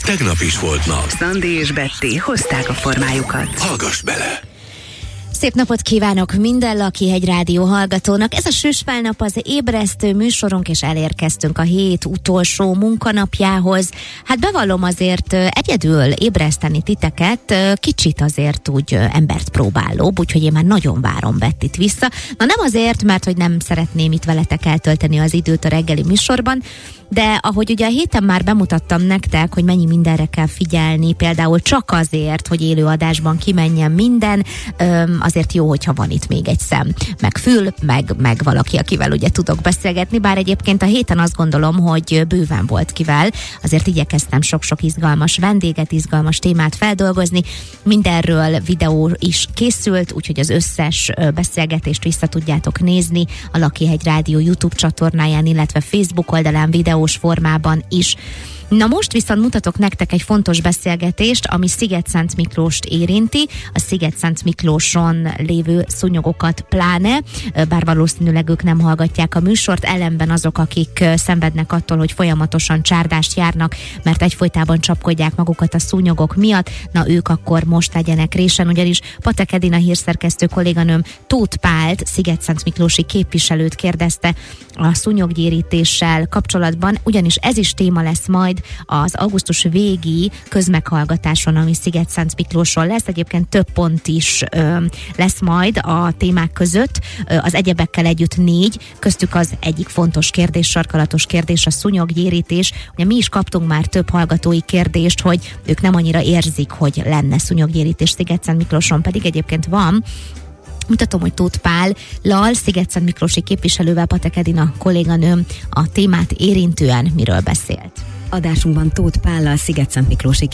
tegnap is volt nap. Szandi és Betty hozták a formájukat. Hallgass bele! Szép napot kívánok minden Lakihegy Rádió hallgatónak. Ez a Süspelnap az ébresztő műsorunk, és elérkeztünk a hét utolsó munkanapjához. Hát bevallom, azért egyedül ébreszteni titeket kicsit azért úgy embert próbálóbb, úgyhogy én már nagyon várom Bettit vissza. Na nem azért, mert hogy nem szeretném itt veletek eltölteni az időt a reggeli műsorban, de ahogy ugye a héten már bemutattam nektek, hogy mennyi mindenre kell figyelni, például csak azért, hogy élőadásban kimenjen minden, azért jó, hogyha van itt még egy szem, meg fül, meg valaki, akivel ugye tudok beszélgetni, bár egyébként a héten azt gondolom, hogy bőven volt kivel, azért igyekeztem sok-sok izgalmas vendéget, izgalmas témát feldolgozni, mindenről videó is készült, úgyhogy az összes beszélgetést vissza tudjátok nézni a Lakihegy Rádió YouTube csatornáján, illetve Facebook oldalán videós formában is. Na most viszont mutatok nektek egy fontos beszélgetést, ami Szigetszent Miklóst érinti, a Szigetszent Miklóson lévő szúnyogokat pláne, bár valószínűleg ők nem hallgatják a műsort, ellenben azok, akik szenvednek attól, hogy folyamatosan csárdást járnak, mert egyfolytában csapkodják magukat a szúnyogok miatt, na ők akkor most legyenek résen, ugyanis Patek Edina hírszerkesztő kolléganőm Tóth Pált, Szigetszent Miklósi képviselőt kérdezte a szúnyoggyérítéssel kapcsolatban, ugyanis ez is téma lesz majd az augusztus végi közmeghallgatáson, ami Szigetszent Miklóson lesz. Egyébként több pont is lesz majd a témák között, az egyebekkel együtt 4, köztük az egyik fontos kérdés, sarkalatos kérdés, a szúnyoggyérítés. Ugye mi is kaptunk már több hallgatói kérdést, hogy ők nem annyira érzik, hogy lenne szúnyoggyérítés Szigetszent Miklóson, pedig egyébként van. Mutatom, hogy Tóth Pállal, Szigetszent Miklósi képviselővel, Patek Edina kolléganőm a témát érintően miről beszélt. Adásunkban Tóth Pállal, Szigetszent Miklósi